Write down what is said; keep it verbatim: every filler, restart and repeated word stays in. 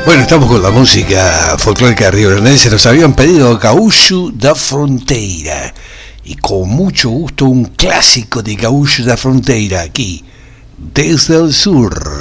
Bueno, estamos con la música folclórica riograndense. Nos habían pedido Gaúcho da Fronteira. Y con mucho gusto un clásico de Gaúcho da Fronteira aquí, desde el sur.